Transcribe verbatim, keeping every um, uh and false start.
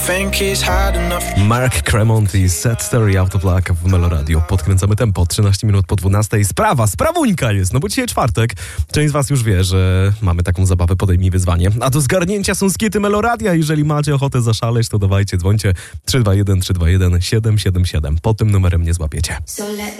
Mark Cremont i Sad Story Out of Luck w Meloradio. Podkręcamy tempo, trzynaście minut po dwunastej. Sprawa, sprawuńka jest, no bo dzisiaj czwartek. Część z was już wie, że mamy taką zabawę Podejmij Wyzwanie. A do zgarnięcia są skity Meloradia. Jeżeli macie ochotę zaszaleć, to dawajcie, dzwońcie trzy dwa jeden trzy dwa jeden siedem siedem siedem. Po tym numerem nie złapiecie.